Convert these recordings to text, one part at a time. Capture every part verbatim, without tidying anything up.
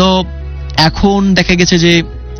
So এখন দেখা গেছে যে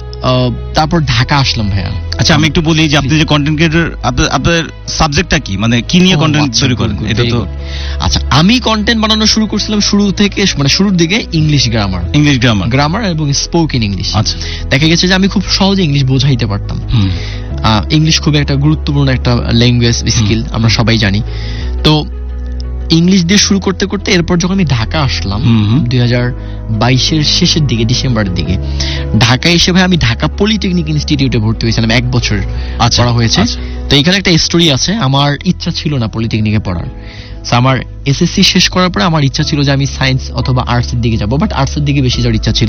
তারপর ঢাকা আসলাম ভাইয়া। আচ্ছা আমি একটু বলি যে আপনি যে কন্টেন্ট ক্রিয়েটর, আপনার সাবজেক্টটা কি, মানে কি নিয়ে কন্টেন্ট তৈরি করেন? এটা তো আচ্ছা, আমি কন্টেন্ট বানানো শুরু করছিলাম শুরু থেকে, মানে শুরুর দিকে English grammar English grammar grammar এবং স্পোকেন ইংলিশ। আচ্ছা, দেখা গেছে যে আমি খুব সহজে ইংলিশ বোঝাইতে পারতাম। ইংলিশ খুব একটা গুরুত্বপূর্ণ একটা ল্যাঙ্গুয়েজ স্কিল, আমরা সবাই জানি। তো ইংলিশ দিয়ে শুরু করতে করতে এরপর যখন আমি ঢাকা আসলাম দুই হাজার বাইশের শেষের দিকে, ডিসেম্বরের দিকে ঢাকায় এসে ভাই আমি ঢাকা পলিটেকনিক ইনস্টিটিউটে ভর্তি হয়েছিলাম, এক বছর পড়া হয়েছে। তো এখানে একটা স্টোরি আছে, আমার ইচ্ছা ছিল না পলিটেকনিকে পড়ার। আমার এসএসসি শেষ করার পরে আমার ইচ্ছা ছিল যে আমি সায়েন্স অথবা আর্টসের দিকে যাবো, বাট আর্টসের দিকে বেশি যাওয়ার ইচ্ছা ছিল।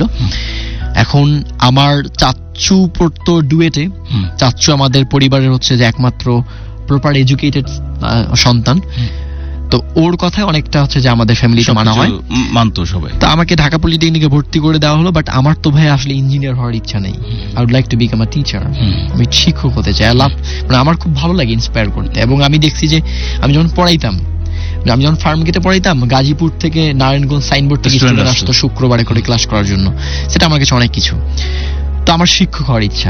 এখন আমার চাচ্চু পড়তো ডুয়েটে, চাচ্চু আমাদের পরিবারের হচ্ছে যে একমাত্র প্রপার এডুকেটেড সন্তান, তো ওর কথায় অনেকটা হচ্ছে যে আমাদের ফ্যামিলিতে মানা হয়, মানতো সবাই। তো আমাকে ঢাকা পলিটেকনিকে ভর্তি করে দেওয়া হলো, বাট আমার তো ভাই আসলে ইঞ্জিনিয়ার হওয়ার ইচ্ছা নেই। I would like to become a teacher, আমি শিক্ষক হতে চাই। আই লাভ, মানে আমার খুব ভালো লাগে ইন্সপায়ার করতে। এবং আমি দেখছি যে আমি যখন পড়াইতাম, আমি যখন ফার্ম গেটে পড়াইতাম, গাজীপুর থেকে নারায়ণগঞ্জ সাইনবোর্ড থেকে স্টুডেন্ট আসতো শুক্রবারে করে ক্লাস করার জন্য, সেটা আমার কাছে অনেক কিছু। তো আমার শিক্ষক হওয়ার ইচ্ছা।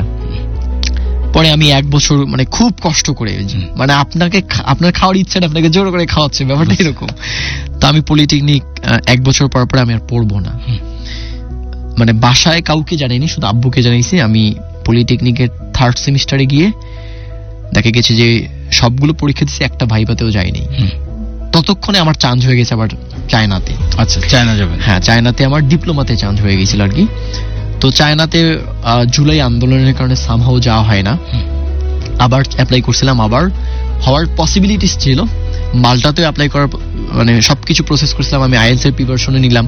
পরে আমি এক বছর মানে খুব কষ্ট করে, মানে আপনাকে আপনার খাওয়ার ইচ্ছাটা আপনাকে জোর করে খাওয়াচ্ছে, ব্যাপারটা এরকম। তো আমি পলিটেকনিক এক বছর পর পরে আমি আর পড়বো না, মানে বাসায় কাউকে জানাইনি, শুধু আব্বুকে জানাইছি। আমি পলিটেকনিকের থার্ড সেমিস্টারে গিয়ে দেখা গেছে যে সবগুলো পরীক্ষা দিচ্ছি, একটা ভাইভাতেও যায়নি। ততক্ষণে আমার চান্স হয়ে গেছে আবার চায়নাতে। আচ্ছা, চায়না যাবেন? হ্যাঁ, চায়নাতে আমার ডিপ্লোমাতে চান্স হয়ে গেছিল আর কি। তো চায়নাতে জুলাই আন্দোলনের কারণে সামহাও যাওয়া হয় না, আবার অ্যাপ্লাই করছিলাম, আবার হওয়ার পসিবিলিটিস ছিল। মাল্টাতেও অ্যাপ্লাই করার, মানে সবকিছু প্রসেস করছিলাম, আমি আইএলটিএস এর প্রিপারেশনে নিলাম।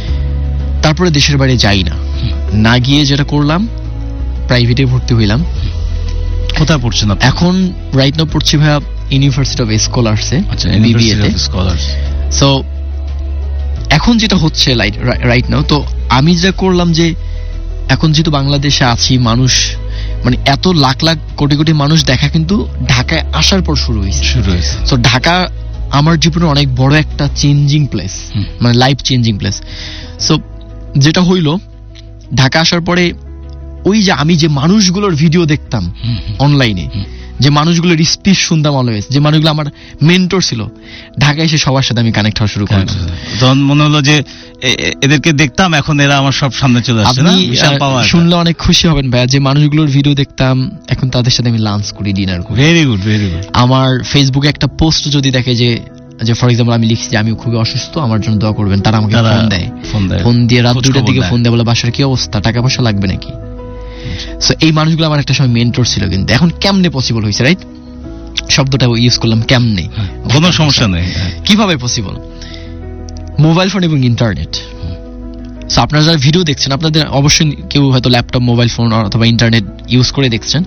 তারপরে দেশের বাইরে যাই না, না গিয়ে যেটা করলাম প্রাইভেটে ভর্তি হইলাম। কোথায় পড়ছেন আপনি এখন? রাইট নাও পড়ছি ভাইয়া ইউনিভার্সিটি অফ স্কলার্সে, আচ্ছা, ইউনিভার্সিটি অফ স্কলার্স। সো এখন যেটা হচ্ছে রাইট নাও, তো আমি যা করলাম যে এখন যেহেতু বাংলাদেশে আছি, মানুষ মানে এত লাখ লাখ কোটি কোটি মানুষ দেখা কিন্তু ঢাকায় আসার পর শুরু হয়েছে শুরু হয়েছে তো ঢাকা আমার জীবনে অনেক বড় একটা চেঞ্জিং প্লেস, মানে লাইফ চেঞ্জিং প্লেস। সো যেটা হইলো, ঢাকা আসার পরে ওই যে আমি যে মানুষগুলোর ভিডিও দেখতাম অনলাইনে, যে মানুষগুলোর স্পিচ শুনতাম অলওয়েজ, যে মানুষগুলো আমার মেন্টর ছিল, ঢাকা এসে সবার সাথে আমি কানেক্ট হওয়া শুরু করলাম। তখন মনে হলো যে এদেরকে দেখতাম, এখন এরা আমার সব সামনে চলে আসছে। আপনি শুনলে অনেক খুশি হবেন ভাইয়া, যে মানুষগুলোর ভিডিও দেখতাম এখন তাদের সাথে আমি লাঞ্চ করি, ডিনার করি। Very good, very good. আমার ফেসবুকে একটা পোস্ট যদি দেখে যে যে ফর এক্সাম্পল আমি লিখছি যে আমি খুবই অসুস্থ, আমার জন্য দোয়া করবেন, তারা আমাকে ফোন দেয়, ফোন দিয়ে রাত দুটার দিকে ফোন দেয়, বলে বাসার কি অবস্থা, টাকা পয়সা লাগবে নাকি। সো এই মানুষগুলো আমার একটা সময় মেন্টর ছিল, কিন্তু এখন কেমনে পসিবল হয়েছে, রাইট? শব্দটা ইউজ করলাম, কেমনে, কোনো সমস্যা নেই। কিভাবে পসিবল? মোবাইল ফোন এবং ইন্টারনেট। সো আপনারা যারা ভিডিও দেখছেন, আপনাদের অবশ্যই কেউ হয়তো ল্যাপটপ, মোবাইল ফোন অথবা ইন্টারনেট ইউজ করে দেখছেন।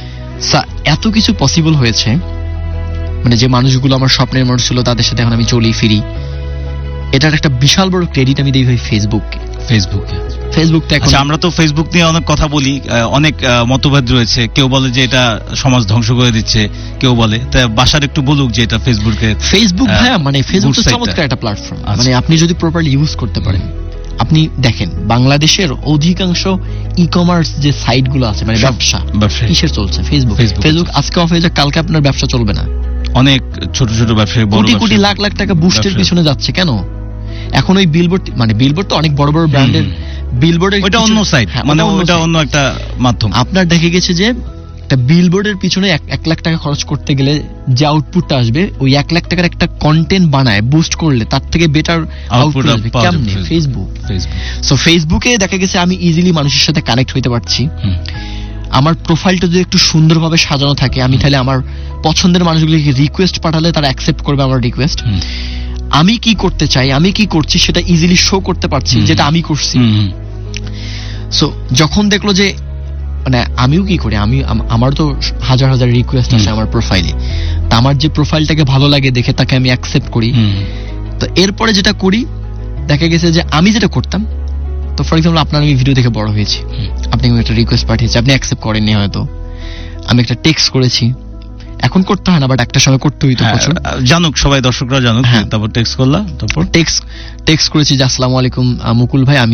এত কিছু পসিবল হয়েছে, মানে যে মানুষগুলো আমার স্বপ্নের মানুষ ছিল তাদের সাথে এখন আমি চলি ফিরি, এটার একটা বিশাল বড় ক্রেডিট আমি দিই ভাই ফেসবুককে। ফেসবুকে ফেসবুকটা এখন আমরা তো ফেসবুক নিয়ে অনেক কথা বলি, অনেক মতভেদ রয়েছে। কেউ বলে যে এটা সমাজ ধ্বংস করে দিচ্ছে, কেউ বলে তা বাসার একটু বলুক যে এটা ফেসবুকে। ফেসবুক ভাইয়া মানে ফেসবুক তো চমৎকার একটা প্ল্যাটফর্ম, মানে আপনি যদি প্রপারলি ইউজ করতে পারেন। আপনি দেখেন বাংলাদেশের অধিকাংশ ই কমার্স যে সাইট গুলো আছে, মানে ব্যবসা কিসের চলছে? ফেসবুক। ফেসবুক আজকে অফ হয়ে যায়, কালকে আপনার ব্যবসা চলবে না। অনেক ছোট ছোট ব্যবসায়ী কোটি কোটি লাখ লাখ টাকা বুস্টের পিছনে যাচ্ছে কেন? এখন ওই বিলবোর্ড, মানে বিলবোর্ড তো অনেক বড় বড় ব্র্যান্ডের বিলবোর্ডের, ওটা অন্য সাইট, মানে ওটা অন্য একটা মাধ্যম। আপনার দেখে গেছে যে একটা বিলবোর্ডের পিছনে এক লাখ টাকা খরচ করতে গেলে যে আউটপুটটা আসবে, ওই এক লাখ টাকার একটা কন্টেন্ট বানায় বুস্ট করলে তার থেকে বেটার আউটপুট আসবে কেমনে? ফেসবুক। সো ফেসবুকে দেখা গেছে আমি ইজিলি মানুষের সাথে কানেক্ট হইতে পারছি। আমার প্রোফাইলটা যদি একটু সুন্দরভাবে সাজানো থাকে, আমি তাহলে আমার পছন্দের মানুষগুলিকে রিকোয়েস্ট পাঠালে তারা অ্যাকসেপ্ট করবে আমার রিকোয়েস্ট। আমি কি করতে চাই, আমি কি করছি সেটা ইজিলি শো করতে পারছি, যেটা আমি করছি। সো যখন দেখলো যে মানে আমিও কি করি, আমি আমার তো হাজার হাজার রিকোয়েস্ট আছে আমার প্রোফাইলে, তা আমার যে প্রোফাইলটাকে ভালো লাগে দেখে তাকে আমি অ্যাকসেপ্ট করি। তো এরপরে যেটা করি, দেখা গেছে যে আমি যেটা করতাম, তো ফর এক্সাম্পল আপনার আমি ভিডিও দেখে বড় হয়েছি, আপনি একটা রিকোয়েস্ট পাঠিয়েছি, আপনি অ্যাকসেপ্ট করেননি, হয়তো আমি একটা টেক্সট করেছি, এখন করতে হয় না, বাট একটা সময় করতে হইতো প্রচুর, জানুক সবাই, দর্শকরা জানুক। তারপর টেক্সট করলাম, তারপর টেক্সট টেক্সট করেছি যে আসসালামু আলাইকুম মুকুল ভাই, আমি